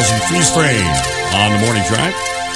Styles and Freeze Frame on the Morning Drive.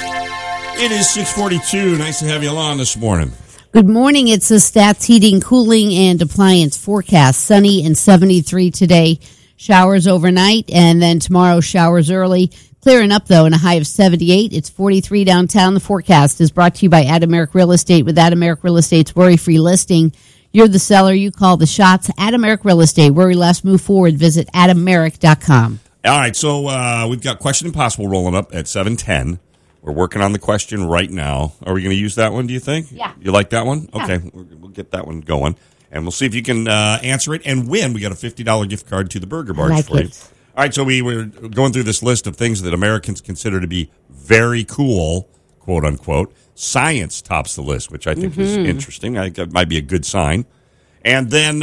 It is 6:42. Nice to have you along this morning. Good morning. It's the Stats Heating, Cooling, and Appliance forecast. Sunny and 73 today. Showers overnight, and then tomorrow showers early. Clearing up, though, and a high of 78. It's 43 downtown. The forecast is brought to you by Adameric Real Estate. With Adameric Real Estate's worry-free listing, you're the seller. You call the shots. Adameric Real Estate. Worry less. Move forward. Visit adameric.com. All right, so we've got Question Impossible rolling up at 7:10. We're working on the question right now. Are we going to use that one, do you think? Yeah. You like that one? Yeah. Okay, we'll get that one going. And we'll see if you can answer it and win. We got a $50 gift card to the Burger Barge for you. All right, so we were going through this list of things that Americans consider to be very cool, quote unquote. Science tops the list, which I think is interesting. I think that might be a good sign. And then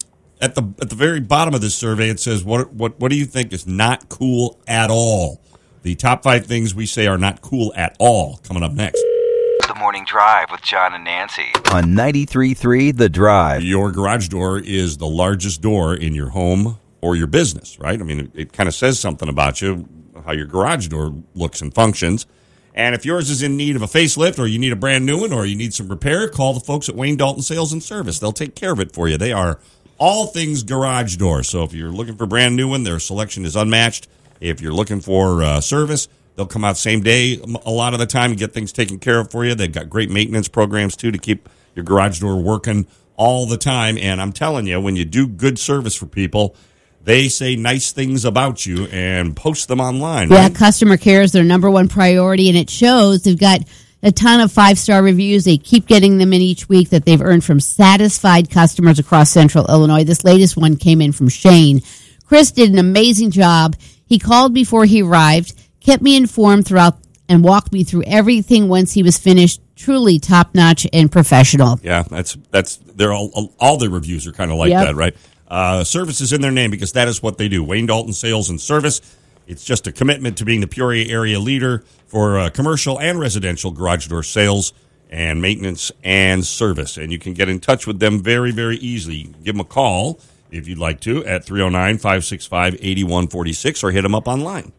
at the very bottom of this survey, it says, what do you think is not cool at all? The top 5 things we say are not cool at all. Coming up next. The Morning Drive with John and Nancy. On 93.3 The Drive. Your garage door is the largest door in your home or your business, right? I mean, it kind of says something about you, how your garage door looks and functions. And if yours is in need of a facelift, or you need a brand new one, or you need some repair, call the folks at Wayne Dalton Sales and Service. They'll take care of it for you. They are all things garage door. So if you're looking for a brand new one, their selection is unmatched. If you're looking for service, they'll come out same day a lot of the time and get things taken care of for you. They've got great maintenance programs, too, to keep your garage door working all the time. And I'm telling you, when you do good service for people, they say nice things about you and post them online. Yeah, right? customer care is their number one priority, and it shows. They've got a ton of 5-star reviews. They keep getting them in each week that they've earned from satisfied customers across Central Illinois. This latest one came in from Shane. Chris did an amazing job. He called before he arrived, kept me informed throughout, and walked me through everything once he was finished. Truly top-notch and professional. Yeah, that's they're all their reviews are kind of like that, right? Service is in their name because that is what they do. Wayne Dalton Sales and Service. It's just a commitment to being the Peoria area leader for commercial and residential garage door sales and maintenance and service. And you can get in touch with them very, very easily. You can give them a call if you'd like to, at 309-565-8146, or hit them up online.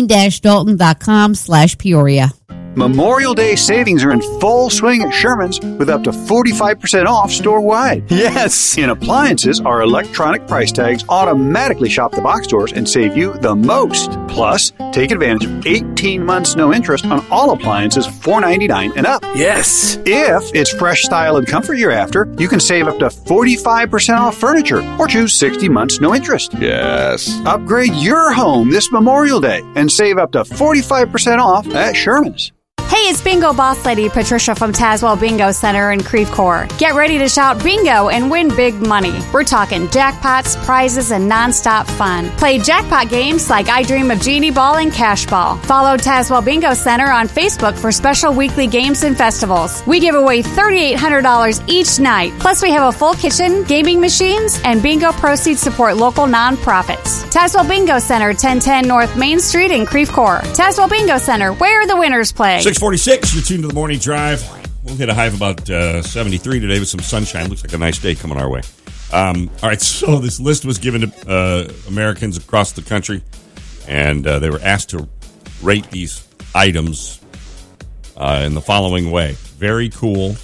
Wayne-Dalton.com/Peoria. Memorial Day savings are in full swing at Sherman's with up to 45% off store-wide. Yes! In appliances, our electronic price tags automatically shop the box stores and save you the most. Plus, take advantage of 18 months no interest on all appliances $4.99 and up. Yes! If it's fresh style and comfort you're after, you can save up to 45% off furniture or choose 60 months no interest. Yes! Upgrade your home this Memorial Day and save up to 45% off at Sherman's. Hey, it's Bingo Boss Lady Patricia from Tazewell Bingo Center in Creve Coeur. Get ready to shout bingo and win big money. We're talking jackpots, prizes, and nonstop fun. Play jackpot games like I Dream of Genie Ball and Cash Ball. Follow Tazewell Bingo Center on Facebook for special weekly games and festivals. We give away $3,800 each night. Plus, we have a full kitchen, gaming machines, and bingo proceeds support local nonprofits. Tazewell Bingo Center, 1010 North Main Street in Creve Coeur. Tazewell Bingo Center, where the winners play. 6:46, you're tuned to the Morning Drive. We'll hit a high of about 73 today with some sunshine. Looks like a nice day coming our way. All right, so this list was given to Americans across the country, and they were asked to rate these items in the following way. Very cool,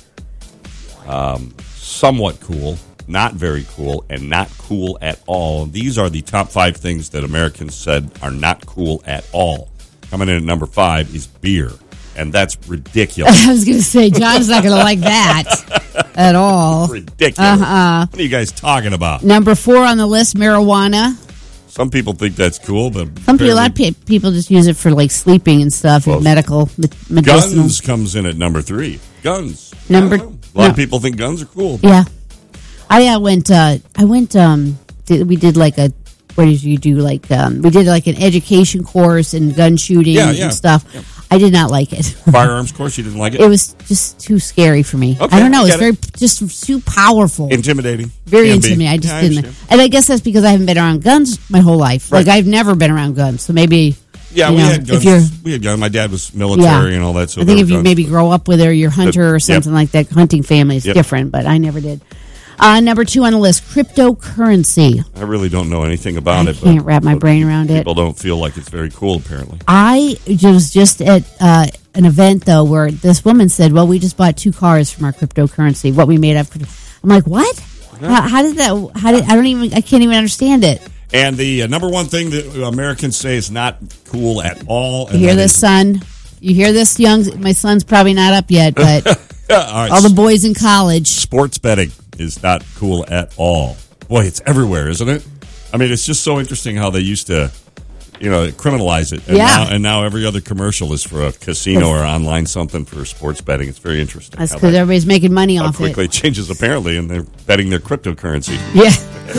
somewhat cool, not very cool, and not cool at all. These are the top 5 things that Americans said are not cool at all. Coming in at number 5 is beer. And that's ridiculous. I was going to say, John's not going to like that at all. Ridiculous. What are you guys talking about? Number 4 on the list, marijuana. Some people think that's cool, but a lot of people just use it for like sleeping and stuff, and medicinal. Guns comes in at number 3. Guns. A lot of people think guns are cool. Yeah. We did like a, what did you do? Like, we did like an education course in gun shooting and stuff. Yeah. I did not like it. Firearms course, you didn't like it? It was just too scary for me. Okay, I don't know. It's just too powerful. Intimidating. Very intimidating. I just didn't. And I guess that's because I haven't been around guns my whole life. Right. Like, I've never been around guns. So maybe... Yeah, we had guns. My dad was military and all that. So I think if you maybe grow up with it or you're hunter or something like that, hunting family is different, but I never did. Number 2 on the list, cryptocurrency. I really don't know anything about I it. can't wrap my brain around it. People don't feel like it's very cool, apparently. I was just at an event, though, where this woman said, well, we just bought 2 cars from our cryptocurrency, what we made up. I'm like, what? How did that, I can't even understand it. And the number one thing that Americans say is not cool at all. You hear this, son? You hear this, young? My son's probably not up yet, but all the boys in college. Sports betting is not cool at all. Boy, it's everywhere, isn't it? I mean, it's just so interesting how they used to, criminalize it. And now every other commercial is for a casino or online something for sports betting. It's very interesting. That's because everybody's making money off it. How quickly it changes, apparently, and they're betting their cryptocurrency. Yeah.